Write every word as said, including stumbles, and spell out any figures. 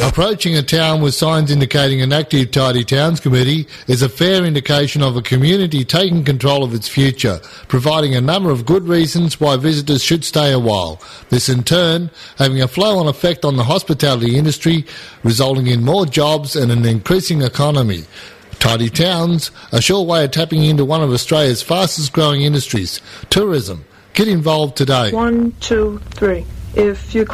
Approaching a town with signs indicating an active Tidy Towns committee is a fair indication of a community taking control of its future, providing a number of good reasons why visitors should stay a while. This in turn having a flow-on effect on the hospitality industry, resulting in more jobs and an increasing economy. Tidy Towns, a sure way of tapping into one of Australia's fastest growing industries, tourism. Get involved today. One, two, three. If you